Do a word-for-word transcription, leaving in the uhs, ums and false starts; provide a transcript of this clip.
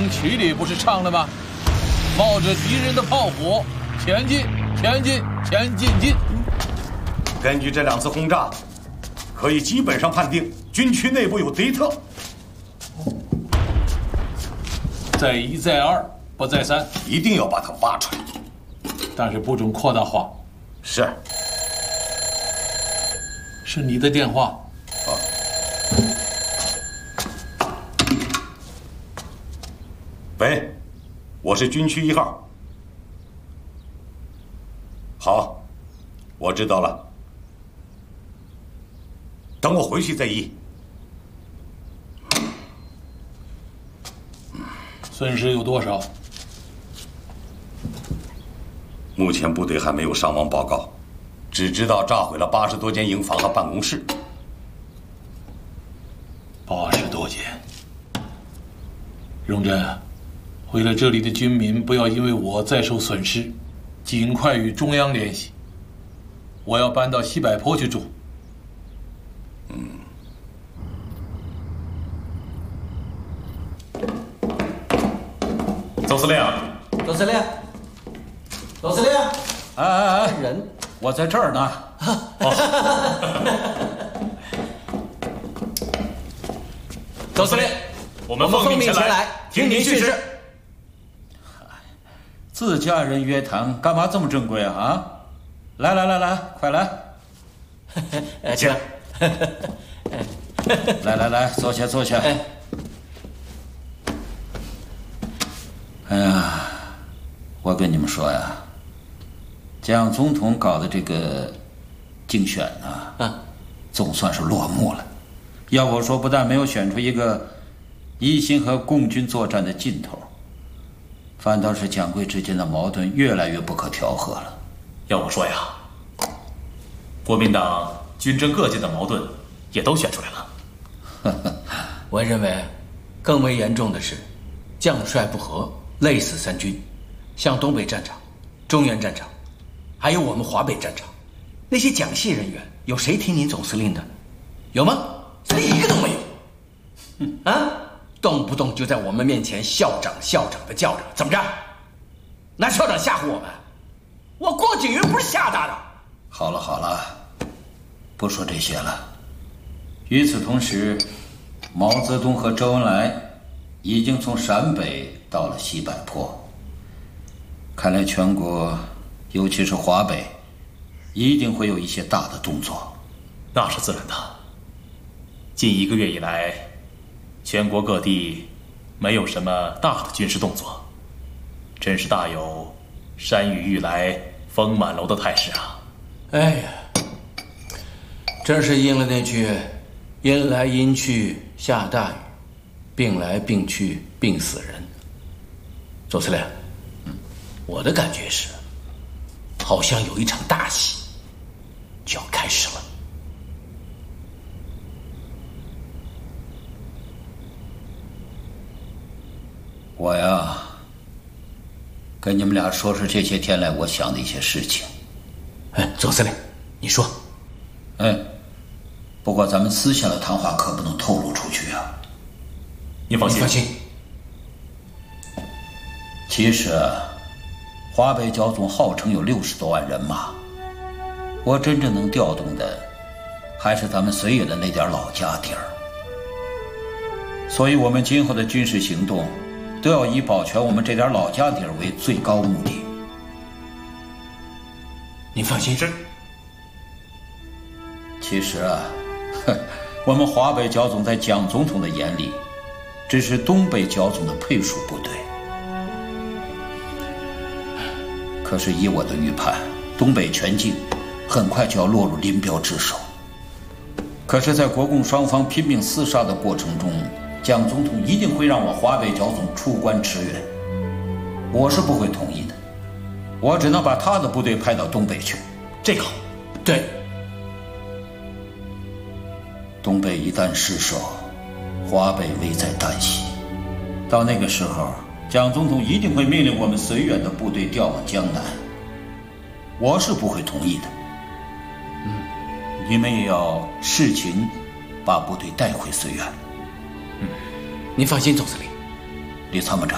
军曲里不是唱了吗？冒着敌人的炮火，前进，前进，前进进。 根据这两次轰炸，可以基本上判定军区内部有贼特。 再一再二，不再三， 一定要把它挖出来。 但是不准扩大化。 是。 是你的电话。 啊。喂，我是军区一号。好，我知道了。等我回去再议。 损失有多少？ 目前部队还没有伤亡报告，只知道炸毁了八十多间营房和办公室。 八十多间。荣臻，为了这里的军民不要因为我再受损失，尽快与中央联系。我要搬到西柏坡去住。 嗯。 总司令， 总司令，总司令， 哎哎哎， 人， 我在这儿呢。 总司令，我们奉命前来，听您训示。 自家人约谈，干嘛这么正规啊？啊，来来来来，快来！ 请。 来来来，坐下坐下。哎呀，我跟你们说呀，蒋总统搞的这个竞选呢，啊，总算是落幕了。要我说，不但没有选出一个一心和共军作战的劲头，反倒是蒋桂之间的矛盾越来越不可调和了。 要我说呀，国民党军政各界的矛盾也都选出来了。 我认为，更为严重的是，将帅不和，累死三军。像东北战场、中原战场，还有我们华北战场，那些蒋系人员，有谁听您总司令的？有吗？一个都没有。啊，动不动就在我们面前校长校长的叫着，怎么着？拿校长吓唬我们？我郭景云不是吓大的。 好了好了，不说这些了。与此同时，毛泽东和周恩来已经从陕北到了西柏坡。看来全国，尤其是华北，一定会有一些大的动作。 那是自然的。近一个月以来，全国各地没有什么大的军事动作，真是大有山雨欲来风满楼的态势啊！ 哎呀，真是应了那句“阴来阴去下大雨，病来病去病死人”。总司令，我的感觉是，好像有一场大戏就要开始了。 我呀，跟你们俩说说这些天来我想的一些事情。 哎，总司令，你说。 哎，不过咱们私下的谈话可不能透露出去啊。 您放心。 放心。 其实啊，华北剿总号称有六十多万人马，我真正能调动的，还是咱们绥远的那点老家底儿。所以，我们今后的军事行动，都要以保全我们这点老家底儿为最高目的。 您放心。 是。 其实啊，我们华北剿总在蒋总统的眼里，只是东北剿总的配属部队。可是以我的预判，东北全境很快就要落入林彪之手。可是，在国共双方拼命厮杀的过程中，蒋总统一定会让我华北剿总出关驰援，我是不会同意的。我只能把他的部队派到东北去。 这个好。 对。 东北一旦失守，华北危在旦夕。到那个时候，蒋总统一定会命令我们绥远的部队调往江南，我是不会同意的。嗯，你们也要视情，把部队带回绥远。 嗯，您放心，总司令。 李参谋长。